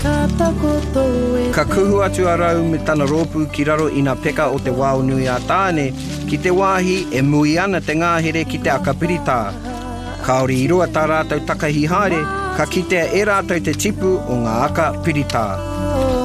Ka kuhu atu arau me tana rōpū ki raro i ngā peka o te wao nui a tāne, ki te wāhi e mui ana te ngāhere ki te akapirita. Kāore i roa tā rātou takahi haere, ka kitea e rātou te tipu o ngā aka pirita.